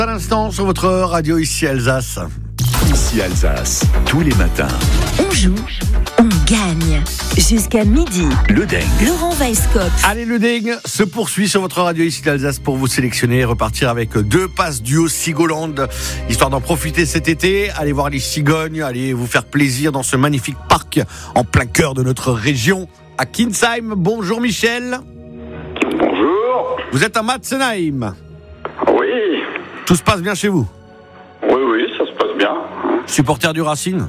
À l'instant sur votre radio ici Alsace. Ici Alsace, tous les matins. On joue, on gagne. Jusqu'à midi. Le Deng. Laurent Weisskopf. Allez, le Deng se poursuit sur votre radio ici d'Alsace pour vous sélectionner et repartir avec 2 passes duo Sigoland, histoire d'en profiter cet été. Allez voir les cigognes, allez vous faire plaisir dans ce magnifique parc en plein cœur de notre région à Kinsheim. Bonjour Michel. Bonjour. Vous êtes à Matzenheim. Oui. Tout se passe bien chez vous? Oui, ça se passe bien. Supporter du Racing?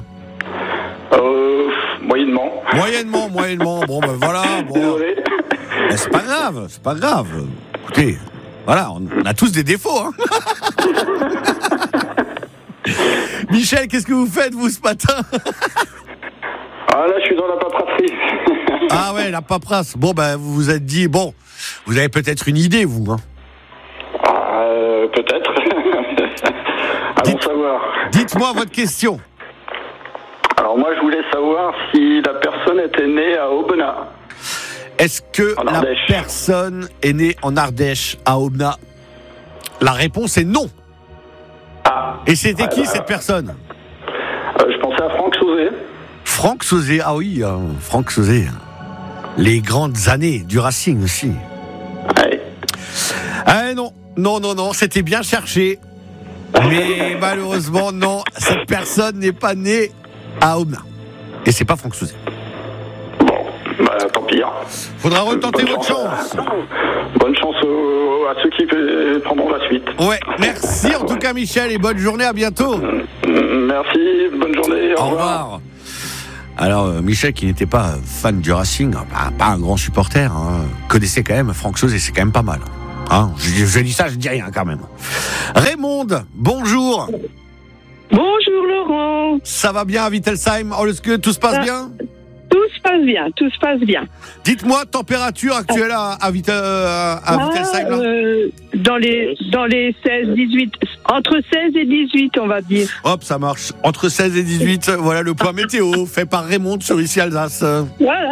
Moyennement. Moyennement. Bon, ben voilà. Bon. Désolé. Ben, c'est pas grave. Écoutez, voilà, on a tous des défauts. Hein. Michel, qu'est-ce que vous faites, vous, ce matin? Ah là, je suis dans la paperasserie. Ah ouais, la paperasse. Bon, ben, vous vous êtes dit, bon, vous avez peut-être une idée, vous. Hein. Peut-être. Allons savoir. Dites-moi votre question. Alors moi, je voulais savoir si la personne était née à Aubenas. Est-ce que En la Ardèche. personne est née en Ardèche, à Aubenas? La réponse est non. Ah. Et c'était qui, cette personne? Je pensais à Franck Sauzet. Franck Sauzet. Ah oui, Franck Sauzet. Les grandes années du Racing aussi. Ouais. Ah non, c'était bien cherché. Mais malheureusement, non, cette personne n'est pas née à Aubenas. Et c'est pas Franck Sauzet. Tant pis. Faudra retenter Bonne votre chance. Bonne chance à ceux qui prendront la suite. Ouais, merci en tout cas Michel et bonne journée, à bientôt. Merci, bonne journée. Au revoir. Alors Michel, qui n'était pas fan du Racing, pas un grand supporter, connaissait quand même Franck Sauzet, c'est quand même pas mal. Hein, je dis ça, je dis rien quand même. Raymonde, bonjour. Bonjour Laurent. Ça va bien à Wittelsheim? Est-ce que tout se passe bien? Tout se passe bien. Dites-moi, température actuelle à Wittelsheim là. Dans les 16, 18, entre 16 et 18 on va dire. Hop, ça marche. Entre 16 et 18, voilà le point météo fait par Raymonde sur ici Alsace. Voilà.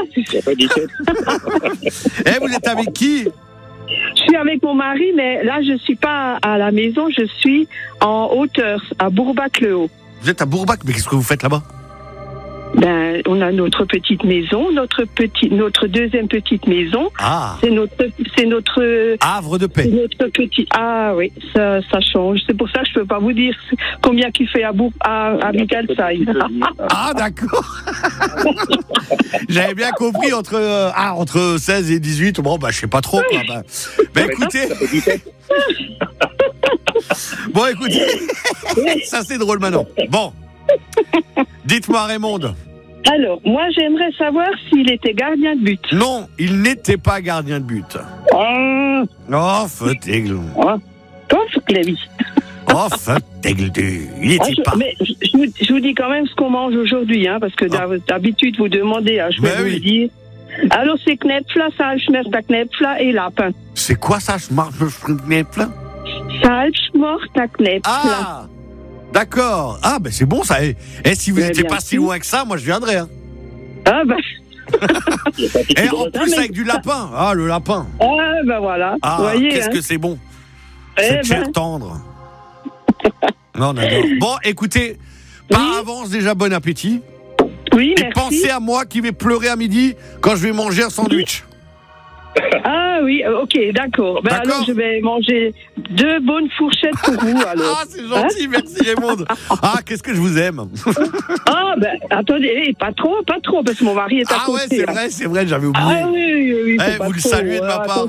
Vous êtes avec qui? Je suis avec mon mari, mais là je suis pas à la maison, je suis en hauteur, à Bourbach-le-Haut. Vous êtes à Bourbach, mais qu'est-ce que vous faites là-bas? On a notre petite maison, notre deuxième petite maison. Ah. C'est notre Havre de paix. c'est notre petit. Ah oui, ça change. C'est pour ça que je peux pas vous dire combien qu'il fait à Wittelsheim. Ah d'accord. J'avais bien compris entre 16 et 18. Bon je sais pas trop quoi. Écoutez. Bon écoutez. Ça c'est drôle maintenant. Bon. Dites-moi Raymonde. Alors, moi j'aimerais savoir s'il était gardien de but. Non, il n'était pas gardien de but. Oh, feutegle. Il n'était pas. Mais je vous dis quand même ce qu'on mange aujourd'hui, parce que d'habitude vous demandez, je vais vous le dire. Alors c'est Knäpfla, Salzschmerta Knäpfla et lapin. C'est quoi ça, Knäpfla? Salzschmerta Knäpfla. Ah, d'accord. Ah, c'est bon ça. Et si vous n'étiez pas si loin que ça, moi je viendrais. Hein. Ah Et en plus avec du lapin. Ah, le lapin. Ah, voilà. Ah, voyez, qu'est-ce que c'est bon. Cette chair tendre. Non, d'accord. Bon, écoutez, par avance déjà, bon appétit. Oui, et merci. pensez à moi qui vais pleurer à midi quand je vais manger un sandwich. Ah oui, ok, d'accord. Alors je vais manger 2 bonnes fourchettes pour vous. Alors. Ah, c'est gentil, merci Raymonde. Ah, qu'est-ce que je vous aime. Attendez, pas trop, parce que mon mari est à côté. Ah ouais, c'est vrai, j'avais oublié. Ah oui. Vous le saluez de ma part.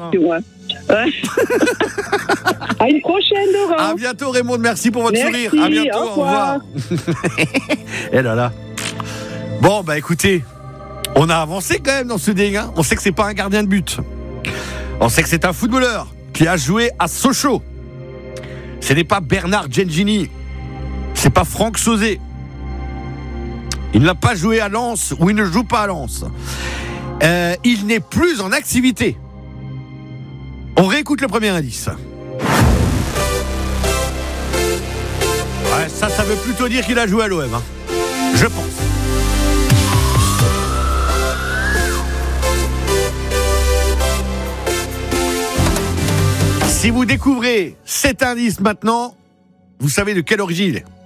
À une prochaine, Laurent. À bientôt Raymonde, merci pour votre sourire. À bientôt, au revoir. Et là. Bon, écoutez, on a avancé quand même dans ce ding. On sait que c'est pas un gardien de but. On sait que c'est un footballeur qui a joué à Sochaux. Ce n'est pas Bernard Gengini. C'est pas Franck Sauzet. Il n'a pas joué à Lens ou il ne joue pas à Lens. Il n'est plus en activité. On réécoute le premier indice. Ouais, ça veut plutôt dire qu'il a joué à l'OM. Je pense. Si vous découvrez cet indice maintenant, vous savez de quelle origine il est?